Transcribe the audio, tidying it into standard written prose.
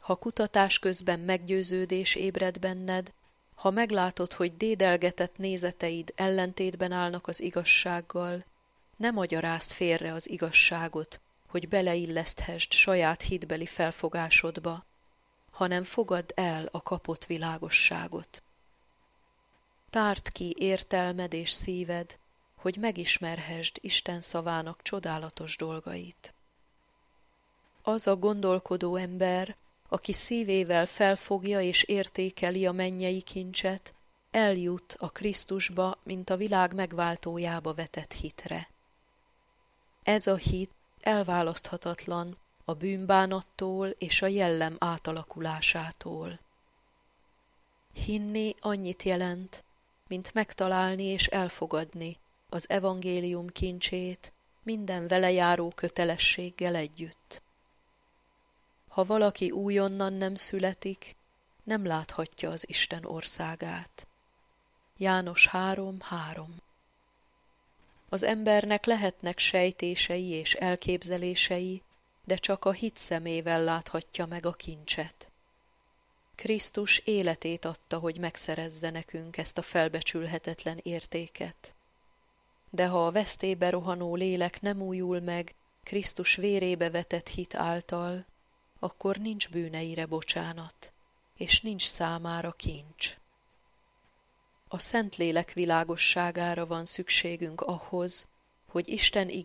Ha kutatás közben meggyőződés ébred benned, ha meglátod, hogy dédelgetett nézeteid ellentétben állnak az igazsággal, ne magyarázd félre az igazságot, hogy beleilleszthesd saját hitbeli felfogásodba, hanem fogadd el a kapott világosságot. Tárd ki értelmed és szíved, hogy megismerhesd Isten szavának csodálatos dolgait. Az a gondolkodó ember, aki szívével felfogja és értékeli a mennyei kincset, eljut a Krisztusba, mint a világ megváltójába vetett hitre. Ez a hit elválaszthatatlan a bűnbánattól és a jellem átalakulásától. Hinni annyit jelent, mint megtalálni és elfogadni az evangélium kincsét minden vele járó kötelességgel együtt. Ha valaki újonnan nem születik, nem láthatja az Isten országát. János 3:3. Az embernek lehetnek sejtései és elképzelései, de csak a hit szemével láthatja meg a kincset. Krisztus életét adta, hogy megszerezze nekünk ezt a felbecsülhetetlen értéket. De ha a vesztébe rohanó lélek nem újul meg Krisztus vérébe vetett hit által, akkor nincs bűneire bocsánat, és nincs számára kincs. A Szentlélek világosságára van szükségünk ahhoz, hogy Isten